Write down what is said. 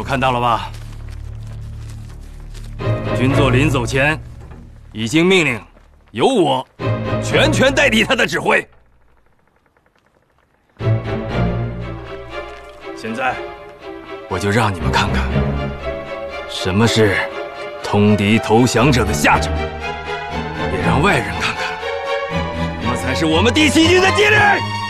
看到了吧？军座临走前，已经命令由我全权代替他的指挥。现在，我就让你们看看，什么是通敌投降者的下场，也让外人看看，什么才是我们第7军的纪律。